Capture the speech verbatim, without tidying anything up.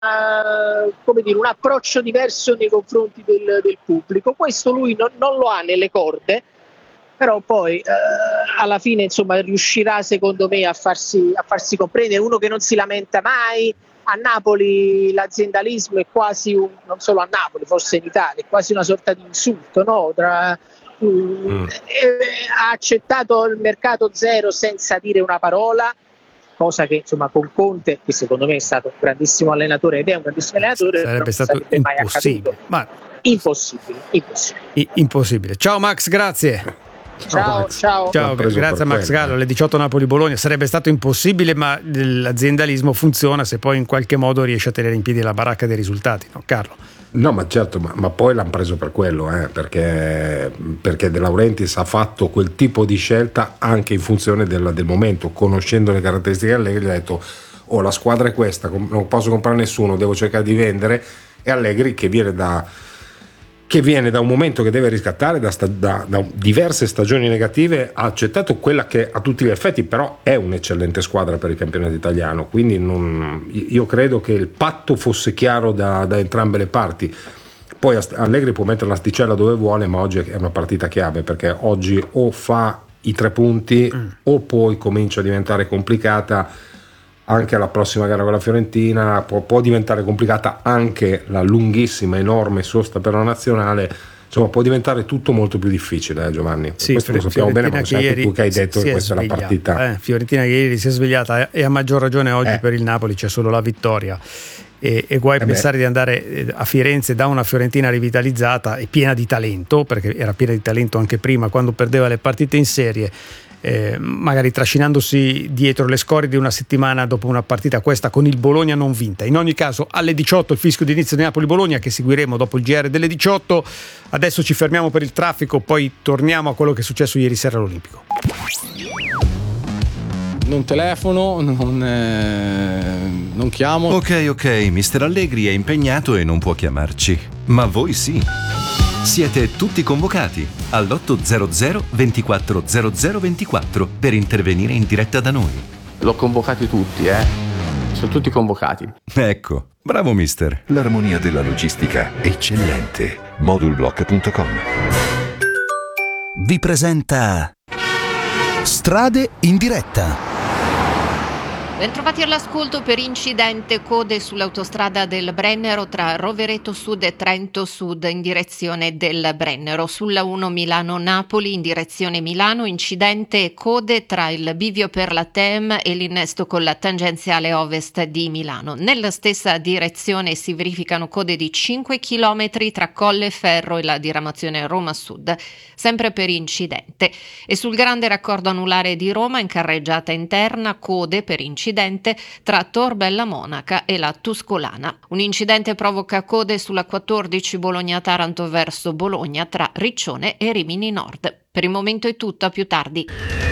come dire, un approccio diverso nei confronti del, del pubblico. Questo lui non, non lo ha nelle corde, però poi eh, alla fine insomma riuscirà secondo me a farsi, a farsi comprendere, uno che non si lamenta mai. A Napoli l'aziendalismo è quasi un, non solo a Napoli, forse in Italia, è quasi una sorta di insulto, no? Tra, mm. eh, ha accettato il mercato zero senza dire una parola, cosa che insomma con Conte, che secondo me è stato un grandissimo allenatore ed è un grandissimo allenatore, sarebbe stato sarebbe mai impossibile. Ma... impossibile, impossibile. I- impossibile. Ciao Max, grazie. Ciao, ciao. Ciao, grazie a Max quello. Gallo. Alle diciotto Napoli-Bologna sarebbe stato impossibile, ma l'aziendalismo funziona se poi in qualche modo riesce a tenere in piedi la baracca dei risultati, no Carlo? No, ma certo, ma, ma poi l'hanno preso per quello, eh, perché, perché De Laurentiis ha fatto quel tipo di scelta anche in funzione del, del momento, conoscendo le caratteristiche Allegri, gli ha detto oh, la squadra è questa, non posso comprare nessuno, devo cercare di vendere, e Allegri che viene da che viene da un momento che deve riscattare da, sta, da, da diverse stagioni negative, ha accettato quella che a tutti gli effetti però è un'eccellente squadra per il campionato italiano, quindi non, io credo che il patto fosse chiaro da, da entrambe le parti. Poi Allegri può mettere l'asticella dove vuole, ma oggi è una partita chiave, perché oggi o fa i tre punti mm. o poi comincia a diventare complicata. Anche la prossima gara con la Fiorentina può, può diventare complicata, anche la lunghissima, enorme sosta per la nazionale, insomma può diventare tutto molto più difficile, eh, Giovanni. Sì, questo lo sappiamo bene, ma sai anche tu che hai detto che questa è la partita. Eh, Fiorentina che ieri si è svegliata e a maggior ragione oggi eh. per il Napoli c'è solo la vittoria. E, e guai eh pensare beh. di andare a Firenze da una Fiorentina rivitalizzata e piena di talento, perché era piena di talento anche prima quando perdeva le partite in serie. Eh, magari trascinandosi dietro le scorie di una settimana dopo una partita questa con il Bologna non vinta. In ogni caso alle diciotto il fischio di inizio di Napoli-Bologna, che seguiremo dopo il G R delle diciotto. Adesso ci fermiamo per il traffico, poi torniamo a quello che è successo ieri sera all'Olimpico. Non telefono, non, eh, non chiamo. Ok, ok, mister Allegri è impegnato e non può chiamarci, ma voi sì. Siete tutti convocati all'otto hundred ventiquattro zero zero ventiquattro per intervenire in diretta da noi. L'ho convocati tutti, eh. Sono tutti convocati. Ecco, bravo mister. L'armonia della logistica è eccellente. Modulblock punto com vi presenta Strade in diretta. Bentrovati all'ascolto. Per incidente, code sull'autostrada del Brennero tra Rovereto Sud e Trento Sud in direzione del Brennero. Sulla uno Milano-Napoli in direzione Milano, incidente e code tra il bivio per la T E M e l'innesto con la tangenziale ovest di Milano. Nella stessa direzione si verificano code di cinque chilometri tra Colleferro e la diramazione Roma Sud, sempre per incidente. E sul grande raccordo anulare di Roma in carreggiata interna, code per incidente tra Tor Bella Monaca e la Tuscolana. Un incidente provoca code sulla quattordici Bologna-Taranto verso Bologna tra Riccione e Rimini Nord. Per il momento è tutto, a più tardi.